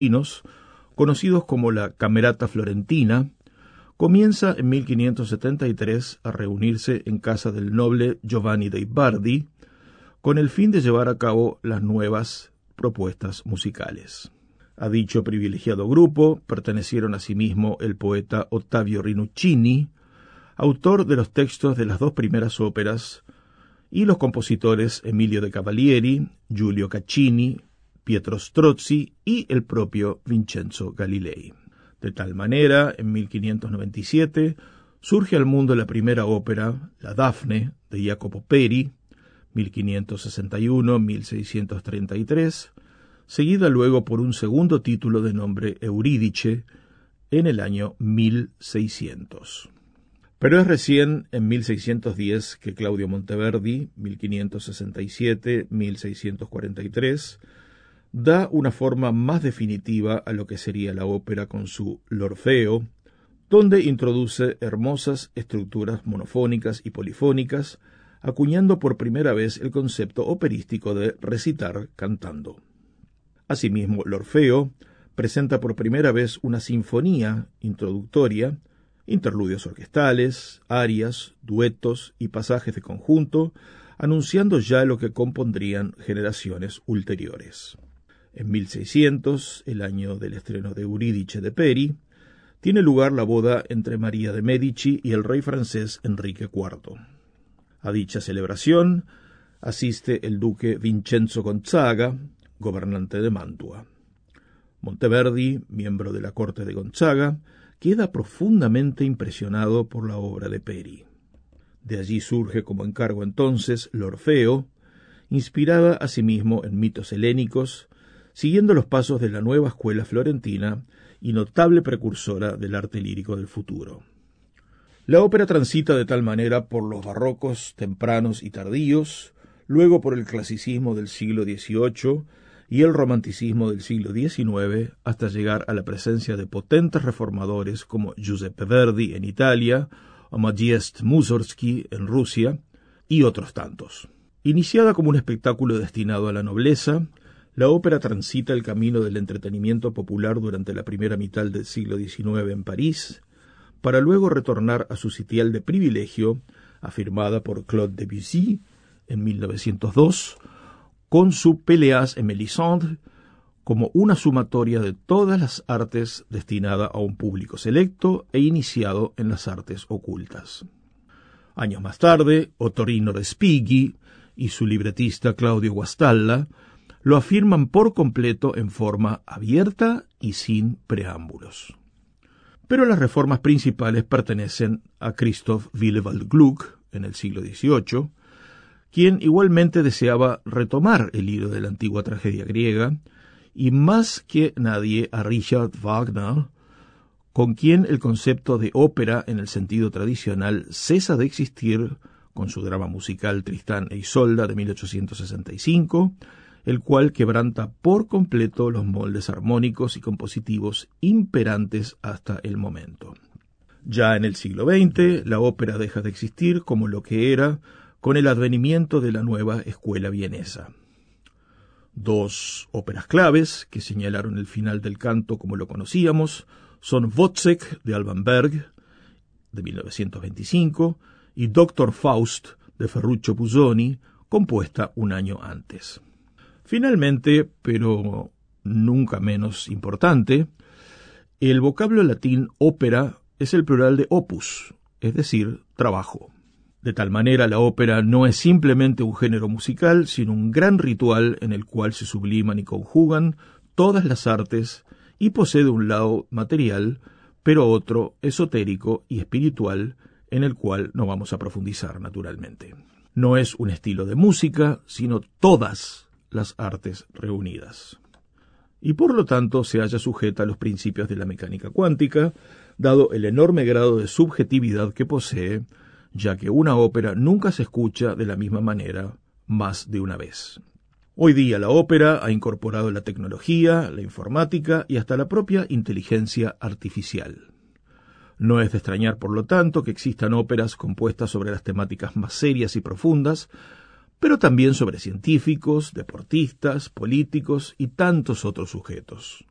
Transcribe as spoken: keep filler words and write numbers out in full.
florentinos, conocidos como la Camerata Florentina, comienza en mil quinientos setenta y tres a reunirse en casa del noble Giovanni dei Bardi con el fin de llevar a cabo las nuevas propuestas musicales. A dicho privilegiado grupo pertenecieron asimismo el poeta Ottavio Rinuccini, autor de los textos de las dos primeras óperas, y los compositores Emilio de Cavalieri, Giulio Caccini, Pietro Strozzi y el propio Vincenzo Galilei. De tal manera, en mil quinientos noventa y siete, surge al mundo la primera ópera, La Dafne, de Jacopo Peri, mil quinientos sesenta y uno a mil seiscientos treinta y tres, seguida luego por un segundo título de nombre Eurídice, en el año mil seiscientos. Pero es recién en mil seiscientos diez que Claudio Monteverdi, mil quinientos sesenta y siete a mil seiscientos cuarenta y tres, da una forma más definitiva a lo que sería la ópera con su L'Orfeo, donde introduce hermosas estructuras monofónicas y polifónicas, acuñando por primera vez el concepto operístico de recitar cantando. Asimismo, L'Orfeo presenta por primera vez una sinfonía introductoria, interludios orquestales, arias, duetos y pasajes de conjunto, anunciando ya lo que compondrían generaciones ulteriores. En mil seiscientos, el año del estreno de Eurídice de Peri, tiene lugar la boda entre María de Medici y el rey francés Enrique cuarto. A dicha celebración asiste el duque Vincenzo Gonzaga, gobernante de Mantua. Monteverdi, miembro de la corte de Gonzaga, queda profundamente impresionado por la obra de Peri. De allí surge como encargo entonces L'Orfeo, inspirada asimismo en mitos helénicos, siguiendo los pasos de la nueva escuela florentina y notable precursora del arte lírico del futuro. La ópera transita de tal manera por los barrocos tempranos y tardíos, luego por el clasicismo del siglo dieciocho y el romanticismo del siglo diecinueve, hasta llegar a la presencia de potentes reformadores como Giuseppe Verdi en Italia, o Modest Mussorgsky en Rusia, y otros tantos. Iniciada como un espectáculo destinado a la nobleza, la ópera transita el camino del entretenimiento popular durante la primera mitad del siglo diecinueve en París, para luego retornar a su sitial de privilegio, afirmada por Claude Debussy en mil novecientos dos, con su Péléas et Mélisandre, como una sumatoria de todas las artes destinada a un público selecto e iniciado en las artes ocultas. Años más tarde, Ottorino Respighi y su libretista Claudio Guastalla lo afirman por completo en forma abierta y sin preámbulos. Pero las reformas principales pertenecen a Christoph Willibald Gluck en el siglo dieciocho, quien igualmente deseaba retomar el hilo de la antigua tragedia griega, y más que nadie a Richard Wagner, con quien el concepto de ópera en el sentido tradicional cesa de existir con su drama musical Tristán e Isolda de mil ochocientos sesenta y cinco, el cual quebranta por completo los moldes armónicos y compositivos imperantes hasta el momento. Ya en el siglo veinte, la ópera deja de existir como lo que era con el advenimiento de la nueva escuela vienesa. Dos óperas claves que señalaron el final del canto como lo conocíamos son Wozzeck de Alban Berg de mil novecientos veinticinco y Doctor Faust de Ferruccio Busoni, compuesta un año antes. Finalmente, pero nunca menos importante, el vocablo latín ópera es el plural de opus, es decir, trabajo. De tal manera, la ópera no es simplemente un género musical, sino un gran ritual en el cual se subliman y conjugan todas las artes y posee un lado material, pero otro esotérico y espiritual, en el cual no vamos a profundizar naturalmente. No es un estilo de música, sino todas las artes reunidas. Y por lo tanto se halla sujeta a los principios de la mecánica cuántica, dado el enorme grado de subjetividad que posee, ya que una ópera nunca se escucha de la misma manera más de una vez. Hoy día la ópera ha incorporado la tecnología, la informática y hasta la propia inteligencia artificial. No es de extrañar, por lo tanto, que existan óperas compuestas sobre las temáticas más serias y profundas, pero también sobre científicos, deportistas, políticos y tantos otros sujetos.